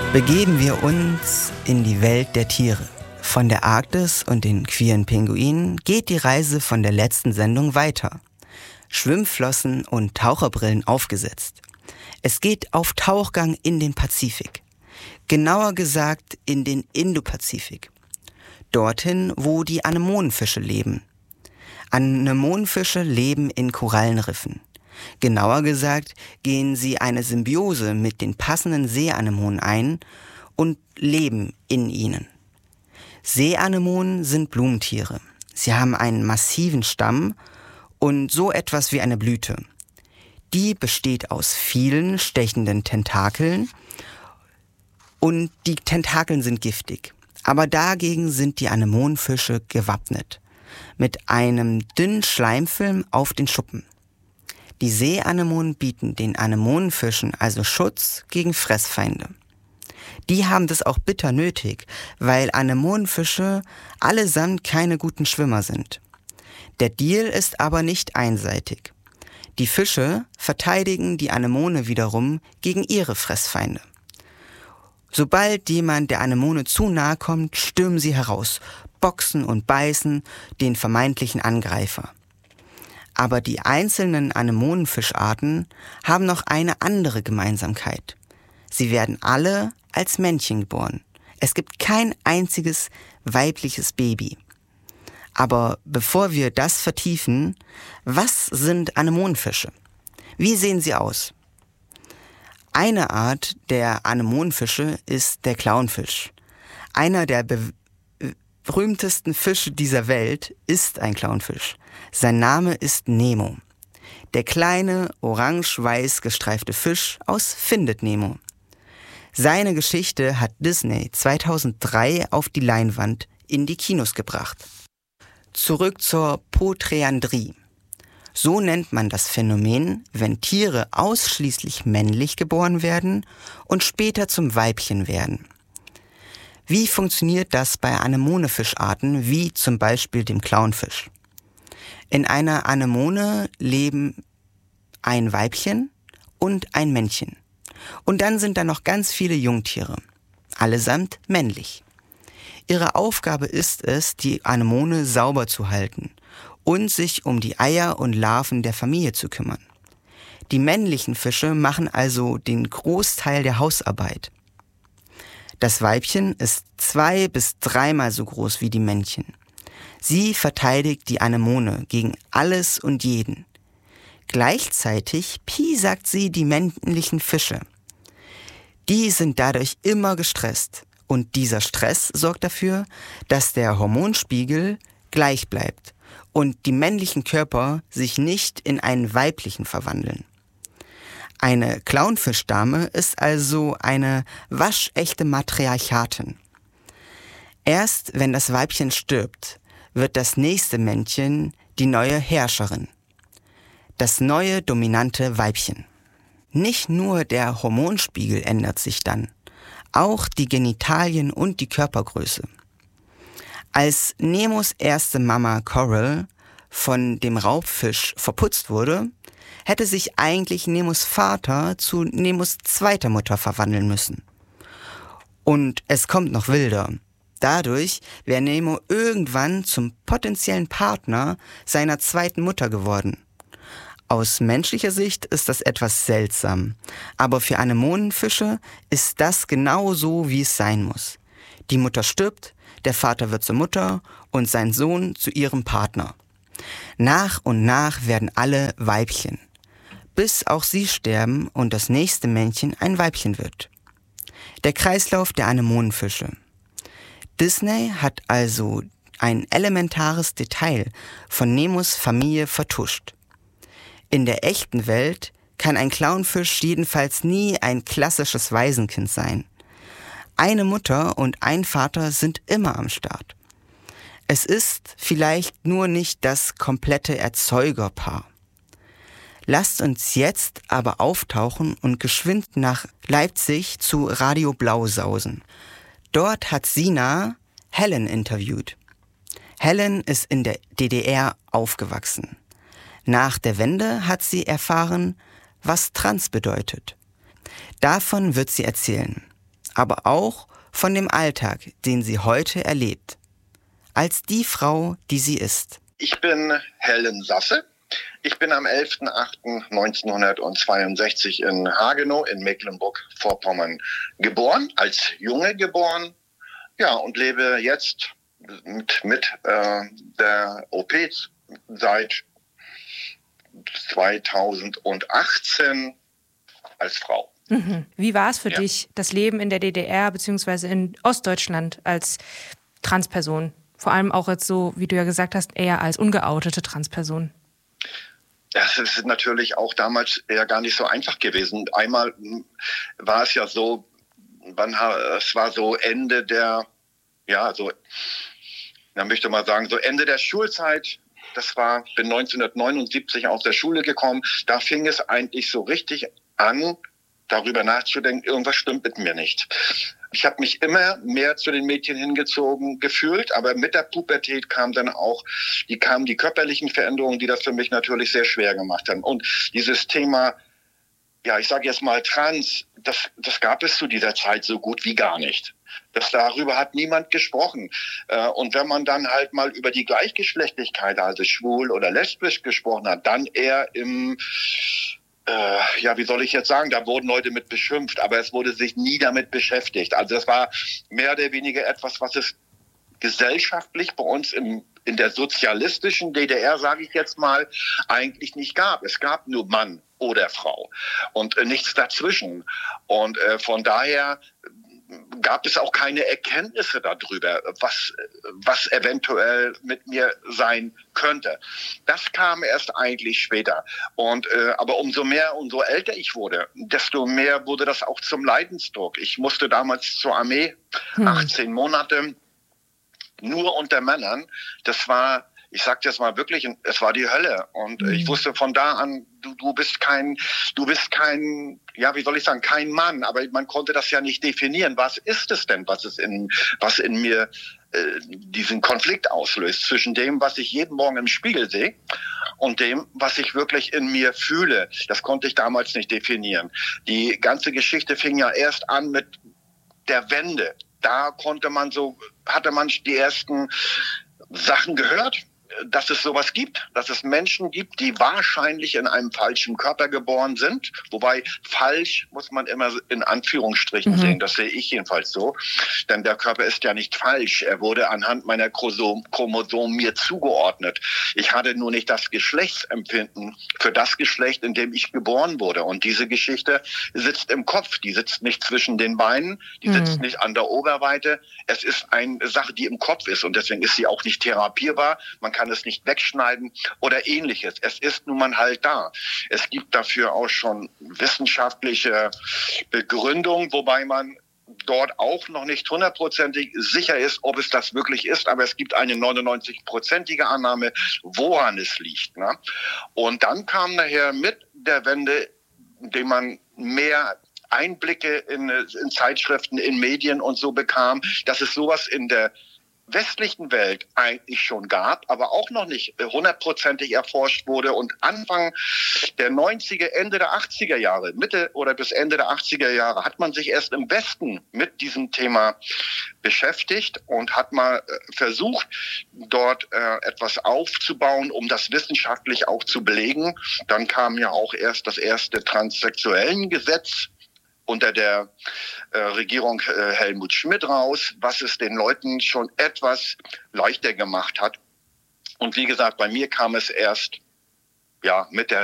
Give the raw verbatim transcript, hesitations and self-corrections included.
Begeben wir uns in die Welt der Tiere. Von der Arktis und den queeren Pinguinen geht die Reise von der letzten Sendung weiter. Schwimmflossen und Taucherbrillen aufgesetzt. Es geht auf Tauchgang in den Pazifik. Genauer gesagt in den Indopazifik. Dorthin, wo die Anemonenfische leben. Anemonenfische leben in Korallenriffen. Genauer gesagt gehen sie eine Symbiose mit den passenden Seeanemonen ein und leben in ihnen. Seeanemonen sind Blumentiere. Sie haben einen massiven Stamm und so etwas wie eine Blüte. Die besteht aus vielen stechenden Tentakeln und die Tentakeln sind giftig. Aber dagegen sind die Anemonenfische gewappnet. Mit einem dünnen Schleimfilm auf den Schuppen. Die Seeanemonen bieten den Anemonenfischen also Schutz gegen Fressfeinde. Die haben das auch bitter nötig, weil Anemonenfische allesamt keine guten Schwimmer sind. Der Deal ist aber nicht einseitig. Die Fische verteidigen die Anemone wiederum gegen ihre Fressfeinde. Sobald jemand der Anemone zu nahe kommt, stürmen sie heraus, boxen und beißen den vermeintlichen Angreifer. Aber die einzelnen Anemonenfischarten haben noch eine andere Gemeinsamkeit. Sie werden alle als Männchen geboren. Es gibt kein einziges weibliches Baby. Aber bevor wir das vertiefen, was sind Anemonenfische? Wie sehen sie aus? Eine Art der Anemonenfische ist der Clownfisch. Einer der be- berühmtesten Fische dieser Welt ist ein Clownfisch. Sein Name ist Nemo. Der kleine, orange-weiß gestreifte Fisch aus Findet Nemo. Seine Geschichte hat Disney zweitausenddrei auf die Leinwand in die Kinos gebracht. Zurück zur Poträandrie. So nennt man das Phänomen, wenn Tiere ausschließlich männlich geboren werden und später zum Weibchen werden. Wie funktioniert das bei Anemonefischarten wie zum Beispiel dem Clownfisch? In einer Anemone leben ein Weibchen und ein Männchen. Und dann sind da noch ganz viele Jungtiere, allesamt männlich. Ihre Aufgabe ist es, die Anemone sauber zu halten und sich um die Eier und Larven der Familie zu kümmern. Die männlichen Fische machen also den Großteil der Hausarbeit. Das Weibchen ist zwei- bis dreimal so groß wie die Männchen. Sie verteidigt die Anemone gegen alles und jeden. Gleichzeitig piesackt sie die männlichen Fische. Die sind dadurch immer gestresst und dieser Stress sorgt dafür, dass der Hormonspiegel gleich bleibt und die männlichen Körper sich nicht in einen weiblichen verwandeln. Eine Clownfischdame ist also eine waschechte Matriarchatin. Erst wenn das Weibchen stirbt, wird das nächste Männchen die neue Herrscherin. Das neue dominante Weibchen. Nicht nur der Hormonspiegel ändert sich dann, auch die Genitalien und die Körpergröße. Als Nemos erste Mama Coral von dem Raubfisch verputzt wurde, hätte sich eigentlich Nemos Vater zu Nemos zweiter Mutter verwandeln müssen. Und es kommt noch wilder. Dadurch wäre Nemo irgendwann zum potenziellen Partner seiner zweiten Mutter geworden. Aus menschlicher Sicht ist das etwas seltsam, aber für Anemonenfische ist das genau so, wie es sein muss. Die Mutter stirbt, der Vater wird zur Mutter und sein Sohn zu ihrem Partner. Nach und nach werden alle Weibchen, bis auch sie sterben und das nächste Männchen ein Weibchen wird. Der Kreislauf der Anemonenfische. Disney hat also ein elementares Detail von Nemos Familie vertuscht. In der echten Welt kann ein Clownfisch jedenfalls nie ein klassisches Waisenkind sein. Eine Mutter und ein Vater sind immer am Start. Es ist vielleicht nur nicht das komplette Erzeugerpaar. Lasst uns jetzt aber auftauchen und geschwind nach Leipzig zu Radio Blau sausen. Dort hat Sina Helen interviewt. Helen ist in der D D R aufgewachsen. Nach der Wende hat sie erfahren, was trans bedeutet. Davon wird sie erzählen. aber auch von dem Alltag, den sie heute erlebt. Als die Frau, die sie ist. Ich bin Helen Sasse. Ich bin am elften achten neunzehnhundertzweiundsechzig in Hagenow in Mecklenburg-Vorpommern geboren, als Junge geboren. Ja, und lebe jetzt mit, mit äh, der O P seit zweitausendachtzehn als Frau. Mhm. Wie war es für Ja. dich, das Leben in der D D R bzw. in Ostdeutschland als Transperson? Vor allem auch jetzt so, wie du ja gesagt hast, eher als ungeoutete Transperson. Das ist natürlich auch damals eher gar nicht so einfach gewesen. Einmal war es ja so, wann, es war so Ende der, ja, so, dann möchte man sagen, so Ende der Schulzeit. Das war, bin neunzehnhundertneunundsiebzig aus der Schule gekommen. Da fing es eigentlich so richtig an, darüber nachzudenken, irgendwas stimmt mit mir nicht. Ich habe mich immer mehr zu den Mädchen hingezogen gefühlt, aber mit der Pubertät kam dann auch, die kamen die körperlichen Veränderungen, die das für mich natürlich sehr schwer gemacht haben. Und dieses Thema, ja, ich sage jetzt mal trans, das, das gab es zu dieser Zeit so gut wie gar nicht. Das, darüber hat niemand gesprochen. Und wenn man dann halt mal über die Gleichgeschlechtlichkeit, also schwul oder lesbisch gesprochen hat, dann eher im ja, wie soll ich jetzt sagen, da wurden Leute mit beschimpft, aber es wurde sich nie damit beschäftigt. Also das war mehr oder weniger etwas, was es gesellschaftlich bei uns im, in der sozialistischen D D R, sage ich jetzt mal, eigentlich nicht gab. Es gab nur Mann oder Frau und äh, nichts dazwischen. Und äh, von daher gab es auch keine Erkenntnisse darüber, was, was eventuell mit mir sein könnte. Das kam erst eigentlich später. Und, äh, aber umso mehr, umso älter ich wurde, desto mehr wurde das auch zum Leidensdruck. Ich musste damals zur Armee, hm. achtzehn Monate, nur unter Männern. Das war, ich sag das mal wirklich, es war die Hölle. Und mhm. ich wusste von da an, du, du bist kein, du bist kein, ja, wie soll ich sagen, kein Mann. Aber man konnte das ja nicht definieren. Was ist es denn, was es in, was in mir äh, diesen Konflikt auslöst zwischen dem, was ich jeden Morgen im Spiegel sehe und dem, was ich wirklich in mir fühle? Das konnte ich damals nicht definieren. Die ganze Geschichte fing ja erst an mit der Wende. Da konnte man so, hatte man die ersten Sachen gehört, dass es sowas gibt, dass es Menschen gibt, die wahrscheinlich in einem falschen Körper geboren sind. Wobei falsch muss man immer in Anführungsstrichen mhm. sehen, das sehe ich jedenfalls so. Denn der Körper ist ja nicht falsch. Er wurde anhand meiner Chromosomen mir zugeordnet. Ich hatte nur nicht das Geschlechtsempfinden für das Geschlecht, in dem ich geboren wurde. Und diese Geschichte sitzt im Kopf. Die sitzt nicht zwischen den Beinen, die mhm. sitzt nicht an der Oberweite. Es ist eine Sache, die im Kopf ist. Und deswegen ist sie auch nicht therapierbar. Man kann es nicht wegschneiden oder ähnliches. Es ist nun mal halt da. Es gibt dafür auch schon wissenschaftliche Begründungen, wobei man dort auch noch nicht hundertprozentig sicher ist, ob es das wirklich ist, aber es gibt eine neunundneunzig-prozentige Annahme, woran es liegt. Ne? Und dann kam nachher mit der Wende, indem man mehr Einblicke in, in Zeitschriften, in Medien und so bekam, dass es sowas in der westlichen Welt eigentlich schon gab, aber auch noch nicht hundertprozentig erforscht wurde. Und Anfang der neunziger, Ende der achtziger Jahre, Mitte oder bis Ende der achtziger Jahre, hat man sich erst im Westen mit diesem Thema beschäftigt und hat mal versucht, dort äh, etwas aufzubauen, um das wissenschaftlich auch zu belegen. Dann kam ja auch erst das erste Transsexuellengesetz unter der äh, Regierung äh, Helmut Schmidt raus, was es den Leuten schon etwas leichter gemacht hat. Und wie gesagt, bei mir kam es erst ja mit der